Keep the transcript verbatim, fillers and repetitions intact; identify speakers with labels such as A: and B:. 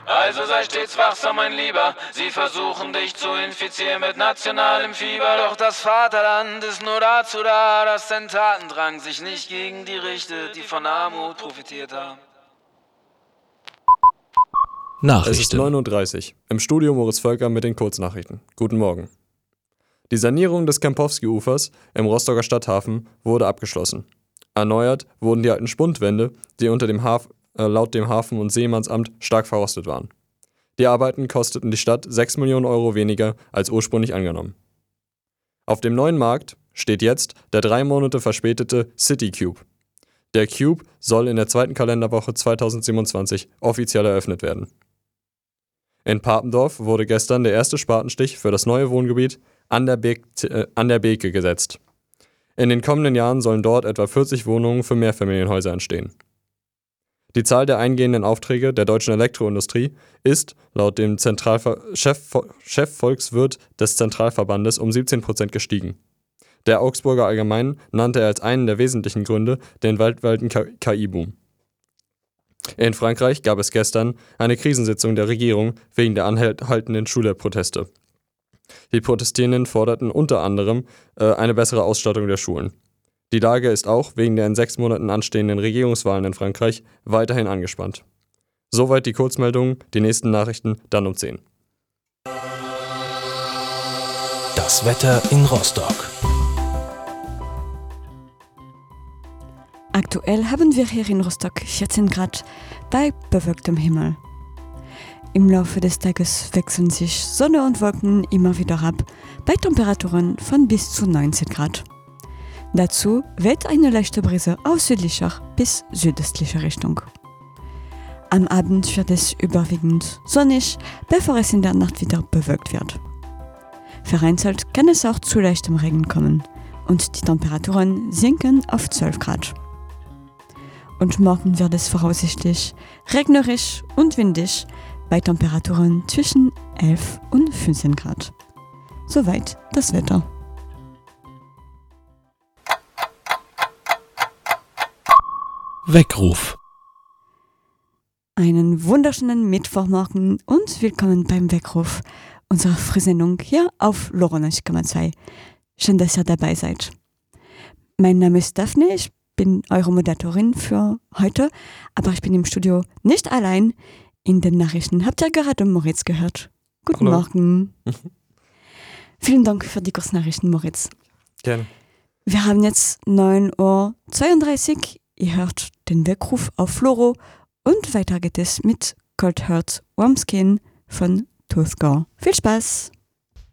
A: Also sei stets wachsam, mein Lieber. Sie versuchen dich zu infizieren mit nationalem Fieber. Doch das Vaterland ist nur dazu da, dass dein Tatendrang sich nicht gegen die richtet, die von Armut profitiert haben.
B: Nachrichten. Es ist neun Uhr dreißig. Im Studio Moritz Völker mit den Kurznachrichten. Guten Morgen. Die Sanierung des Kempowski-Ufers im Rostocker Stadthafen wurde abgeschlossen. Erneuert wurden die alten Spundwände, die unter dem Haf- äh, laut dem Hafen- und Seemannsamt stark verrostet waren. Die Arbeiten kosteten die Stadt sechs Millionen Euro weniger als ursprünglich angenommen. Auf dem neuen Markt steht jetzt der drei Monate verspätete City Cube. Der Cube soll in der zweiten Kalenderwoche zweitausendsiebenundzwanzig offiziell eröffnet werden. In Papendorf wurde gestern der erste Spatenstich für das neue Wohngebiet an der, Be- äh, an der Beke gesetzt. In den kommenden Jahren sollen dort etwa vierzig Wohnungen für Mehrfamilienhäuser entstehen. Die Zahl der eingehenden Aufträge der deutschen Elektroindustrie ist laut dem Zentralver- Chef- Chefvolkswirt des Zentralverbandes um siebzehn Prozent gestiegen. Der Augsburger Allgemeinen nannte er als einen der wesentlichen Gründe den weltweiten K I-Boom. In Frankreich gab es gestern eine Krisensitzung der Regierung wegen der anhaltenden Schülerproteste. Die Protestierenden forderten unter anderem äh, eine bessere Ausstattung der Schulen. Die Lage ist auch wegen der in sechs Monaten anstehenden Regierungswahlen in Frankreich weiterhin angespannt. Soweit die Kurzmeldungen, die nächsten Nachrichten dann um zehn.
C: Das Wetter in Rostock.
D: Aktuell haben wir hier in Rostock vierzehn Grad bei bewölktem Himmel. Im Laufe des Tages wechseln sich Sonne und Wolken immer wieder ab, bei Temperaturen von bis zu neunzehn Grad. Dazu weht eine leichte Brise aus südlicher bis südöstlicher Richtung. Am Abend wird es überwiegend sonnig, bevor es in der Nacht wieder bewölkt wird. Vereinzelt kann es auch zu leichtem Regen kommen und die Temperaturen sinken auf zwölf Grad. Und morgen wird es voraussichtlich regnerisch und windig bei Temperaturen zwischen elf und fünfzehn Grad. Soweit das Wetter.
C: Weckruf.
D: Einen wunderschönen Mittwochmorgen und willkommen beim Weckruf, unserer Frühsendung hier auf Loroneich Komma zwei. Schön, dass ihr dabei seid. Mein Name ist Daphne, ich bin eure Moderatorin für heute, aber ich bin im Studio nicht allein. In den Nachrichten habt ihr gerade Moritz gehört. Guten
B: Hallo.
D: Morgen. Vielen Dank für die Kurznachrichten, Moritz.
B: Gerne.
D: Wir haben jetzt neun Uhr zweiunddreißig. Ihr hört den Weckruf auf Floro und weiter geht es mit Cold Heart Warm Skin von Tooth Gore. Viel Spaß!